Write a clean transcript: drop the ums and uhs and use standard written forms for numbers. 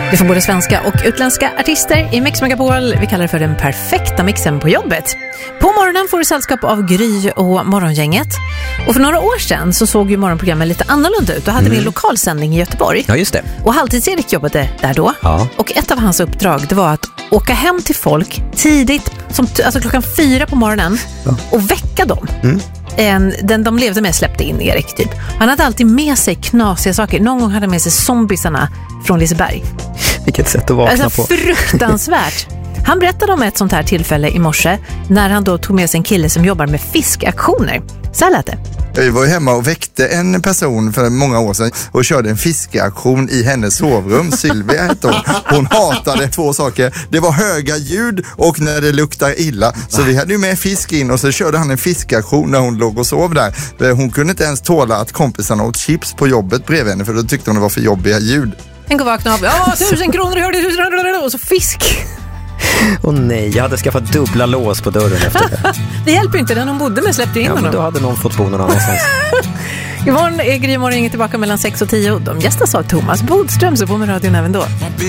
Vi får både svenska och utländska artister i Mix Megapol. Vi kallar det för den perfekta mixen på jobbet. På morgonen får du sällskap av Gry och Morgongänget. Och för några år sedan så såg ju morgonprogrammet lite annorlunda ut. Då hade vi en lokalsändning i Göteborg. Ja, just det. Och Halvtids-Erik jobbade där då. Ja. Och ett av hans uppdrag, det var att åka hem till folk tidigt, alltså 4:00 på morgonen, och väcka dem. De levde med släppte in Erik typ. Han hade alltid med sig knasiga saker. Någon gång hade han med sig zombiesarna från Liseberg. Vilket sätt att vakna på. Fruktansvärt. Han berättade om ett sånt här tillfälle i morse när han då tog med sig en kille som jobbar med fiskaktioner. Så här lät det. Jag var hemma och väckte en person för många år sedan och körde en fiskeaktion i hennes sovrum. Sylvia hette hon. Hon hatade 2 saker. Det var höga ljud och när det luktar illa. Så vi hade ju med fisk in och så körde han en fiskaktion när hon låg och sov där. Hon kunde inte ens tåla att kompisarna åt chips på jobbet bredvid henne för då tyckte hon det var för jobbiga ljud. En går vakna av, 1000 kronor hörde 1000 och så fisk. Nej, jag hade skaffat dubbla lås på dörren efter det. Det hjälper inte, den hon bodde med släppte in honom. Men då hade någon fått bo någon annanstans. Imorgon är Gry Morgon tillbaka mellan 6 och 10. De gästas av Thomas Bodström, så på med radion även då.